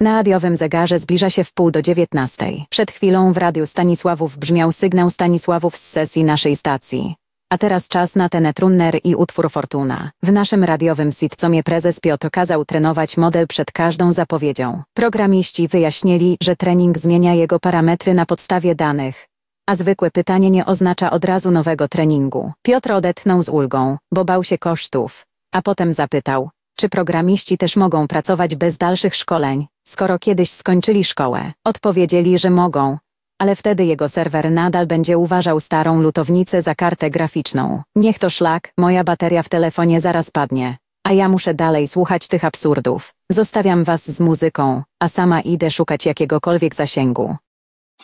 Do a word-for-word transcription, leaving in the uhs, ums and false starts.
Na radiowym zegarze zbliża się wpół do dziewiętnastej. Przed chwilą w radiu Stanisławów brzmiał sygnał Stanisławów z sesji naszej stacji. A teraz czas na Tenetrunner i utwór Fortuna. W naszym radiowym sitcomie prezes Piotr kazał trenować model przed każdą zapowiedzią. Programiści wyjaśnili, że trening zmienia jego parametry na podstawie danych. A zwykłe pytanie nie oznacza od razu nowego treningu. Piotr odetchnął z ulgą, bo bał się kosztów. A potem zapytał, czy programiści też mogą pracować bez dalszych szkoleń, skoro kiedyś skończyli szkołę. Odpowiedzieli, że mogą, ale wtedy jego serwer nadal będzie uważał starą lutownicę za kartę graficzną. Niech to szlak, moja bateria w telefonie zaraz padnie, a ja muszę dalej słuchać tych absurdów. Zostawiam was z muzyką, a sama idę szukać jakiegokolwiek zasięgu.